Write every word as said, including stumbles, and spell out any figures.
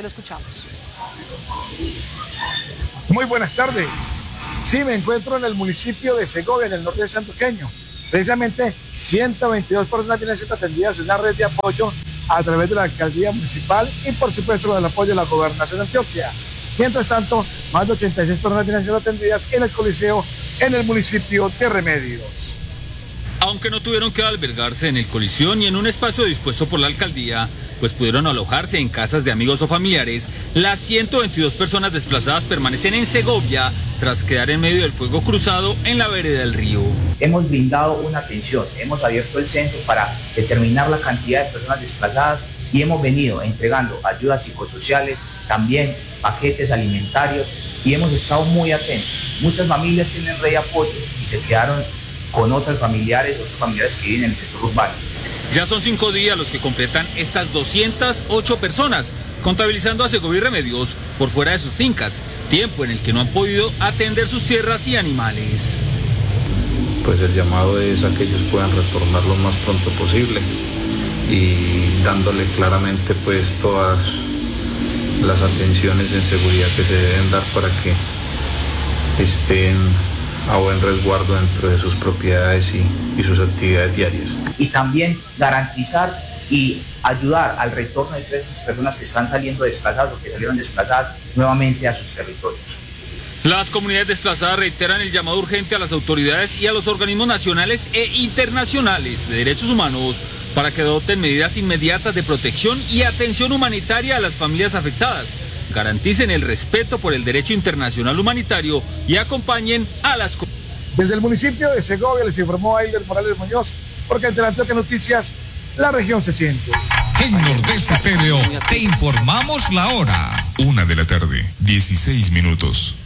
Lo escuchamos. Muy buenas tardes. Sí, me encuentro en el municipio de Segovia, en el norte de Santuqueño. Precisamente ciento veintidós personas vienen siendo atendidas en una red de apoyo a través de la alcaldía municipal y por supuesto con el apoyo de la gobernación de Antioquia. Mientras tanto, más de ochenta y seis personas vienen siendo atendidas en el Coliseo en el municipio de Remedios. Aunque no tuvieron que albergarse en el Coliseo ni en un espacio dispuesto por la alcaldía, pues pudieron alojarse en casas de amigos o familiares, las ciento veintidós personas desplazadas permanecen en Segovia tras quedar en medio del fuego cruzado en la vereda del río. Hemos brindado una atención, hemos abierto el censo para determinar la cantidad de personas desplazadas y hemos venido entregando ayudas psicosociales, también paquetes alimentarios y hemos estado muy atentos. Muchas familias tienen red de apoyo y se quedaron con otros familiares, otros familiares que viven en el sector urbano. Ya son cinco días los que completan estas doscientas ocho personas, contabilizando a Segovia y Remedios por fuera de sus fincas, tiempo en el que no han podido atender sus tierras y animales. Pues el llamado es a que ellos puedan retornar lo más pronto posible y dándole claramente pues todas las atenciones en seguridad que se deben dar para que estén a buen resguardo dentro de sus propiedades y, y sus actividades diarias. Y también garantizar y ayudar al retorno de todas esas personas que están saliendo desplazadas o que salieron desplazadas nuevamente a sus territorios. Las comunidades desplazadas reiteran el llamado urgente a las autoridades y a los organismos nacionales e internacionales de derechos humanos para que adopten medidas inmediatas de protección y atención humanitaria a las familias afectadas, garanticen el respeto por el derecho internacional humanitario y acompañen a las comunidades. Desde el municipio de Segovia les informó Ailer Morales Muñoz, porque entre Antioquia Noticias, la región se siente. En Nordeste Estéreo te informamos la hora. Una de la tarde, dieciséis minutos.